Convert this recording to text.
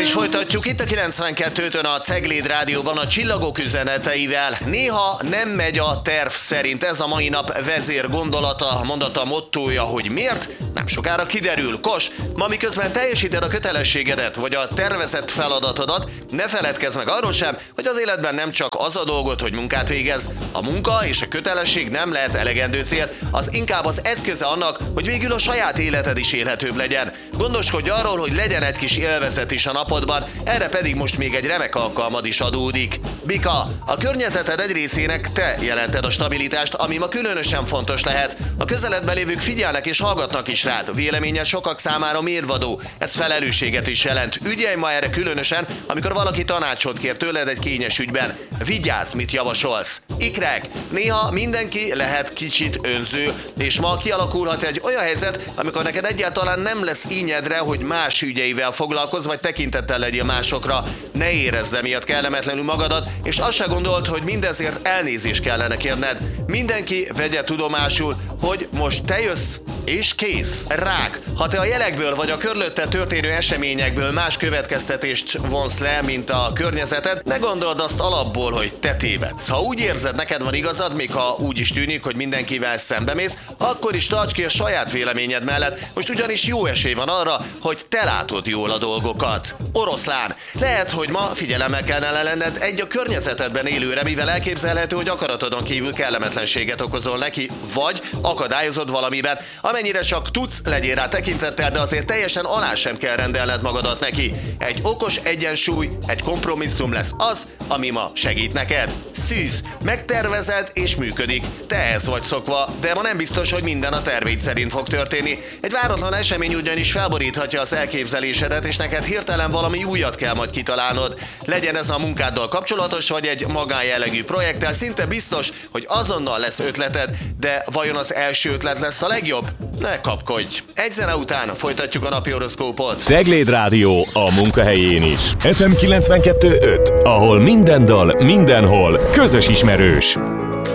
is folytatjuk itt a 92-tön a Cegléd Rádióban a csillagok üzeneteivel. Néha nem megy a terv szerint. Ez a mai nap vezér gondolata, mondata, mottója, hogy miért? Nem sokára kiderül. Kos, ma miközben teljesíted a kötelességedet, vagy a tervezett feladatodat, ne feledkezz meg arról sem, hogy az életben nem csak az a dolgot, hogy munkát végez. A munka és a kötelesség nem lehet elegendő cél, az inkább az eszköze annak, hogy végül a saját életed is élhetőbb legyen. Gondoskodj arról, hogy legyen egy kis élvezet is a napodban, erre pedig most még egy remek alkalmad is adódik. Bika, a környezeted egy részének te jelented a stabilitást, ami ma különösen fontos lehet. A közeledben lévők figyelnek és hallgatnak is rád. Véleményed sokak számára mérvadó. Ez felelősséget is jelent. Ügyelj ma erre különösen, amikor valaki tanácsot kér tőled egy kényes ügyben. Vigyázz, mit javasolsz. Ikrek, néha mindenki lehet kicsit önző, és ma kialakulhat egy olyan helyzet, amikor neked egyáltalán nem lesz ínyedre, hogy más ügyeivel foglalkozz, vagy tekintettel legyél másokra. Ne érezd emiatt kellemetlenül magadat, és azt se gondold, hogy mindezért elnézést kellene kérned. Mindenki vegye tudomásul, hogy most te jössz, és kész. Rák, ha te a jelekből vagy a körülötted történő eseményekből más következtetést vonsz le, mint a környezeted, ne gondold azt alapból, hogy te tévedsz. Ha úgy érzed, neked van igazad, még ha úgy is tűnik, hogy mindenkivel szembemész, akkor is tarts ki a saját véleményed mellett. Most ugyanis jó esély van arra, hogy te látod jól a dolgokat. Oroszlán, lehet, hogy ma figyelemmel kellene lenned egy a környezetedben élőre, mivel elképzelhető, hogy akaratodon kívül kellemetlenséget okozol neki, vagy akadályozod valamiben. Amennyire csak tudsz, legyél rá tekintettel, de azért teljesen alá sem kell rendelned magadat neki. Egy okos egyensúly, egy kompromisszum lesz az, ami ma segít neked. Szűz, megtervezed és működik. Te ehhez vagy szokva, de ma nem biztos, hogy minden a terveid szerint fog történni. Egy váratlan esemény ugyanis felboríthatja az elképzelésedet, és neked hirtelen valami újat kell majd kitalálnod. Legyen ez a munkáddal kapcsolatos, vagy egy magánjellegű projekttel, szinte biztos, hogy azonnal lesz ötleted, de vajon az első ötlet lesz a legjobb? Ne kapkodj! Egy zene után folytatjuk a napi horoszkópot. Cegléd Rádió a munkahelyén is. FM 92.5, ahol minden dal, mindenhol közös ismerős.